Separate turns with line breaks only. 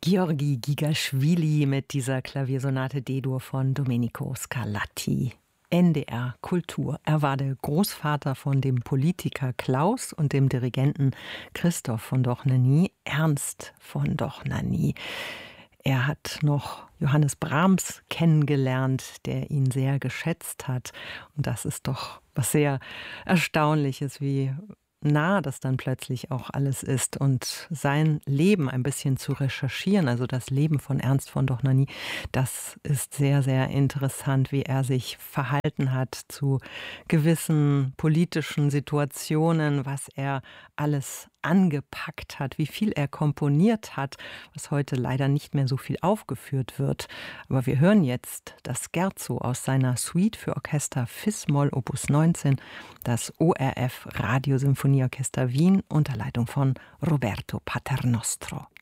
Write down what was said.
Georgi Gigaschwili mit dieser Klaviersonate D-Dur von Domenico Scarlatti. NDR Kultur. Er war der Großvater von dem Politiker Klaus und dem Dirigenten Christoph von Dohnanyi, Ernst von Dohnanyi. Er hat noch Johannes Brahms kennengelernt, der ihn sehr geschätzt hat. Und das ist doch was sehr Erstaunliches, wie nah das dann plötzlich auch alles ist, und sein Leben ein bisschen zu recherchieren, also das Leben von Ernst von Dohnanyi, das ist sehr, sehr interessant, wie er sich verhalten hat zu gewissen politischen Situationen, was er alles angepackt hat, wie viel er komponiert hat, was heute leider nicht mehr so viel aufgeführt wird. Aber wir hören jetzt das Scherzo aus seiner Suite für Orchester Fis-Moll Opus 19, das ORF Radiosymphonieorchester Wien unter Leitung von Roberto Paternostro.